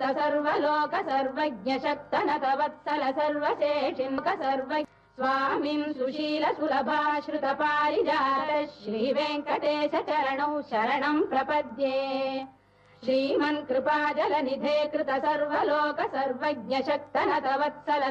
सर्वलोक सर्वज्ञ शक्तनत वत्सल सर्वशेषिन्क सर्वज्ञ स्वामिं सुशील सुलभाश्रुत पारिजात श्रीवेङ्कटेश चरणौ शरणं प्रपद्ये श्रीमन्कृपाजलनिधे कृत सर्वलोक सर्वज्ञ शक्तनत वत्सल